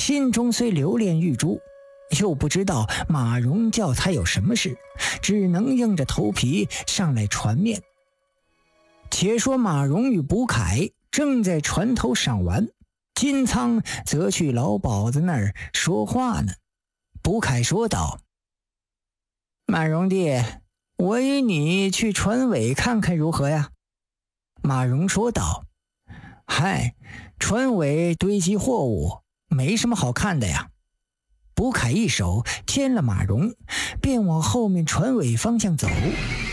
心中虽留恋玉珠，又不知道马蓉叫他有什么事，只能硬着头皮上来船面。且说马蓉与卜凯正在船头赏玩，金仓则去老鸨子那儿说话呢。卜凯说道：马蓉弟，我与你去船尾看看如何呀？马蓉说道：嗨，船尾堆积货物，没什么好看的呀。卜凯一手牵了马蓉，便往后面船尾方向走。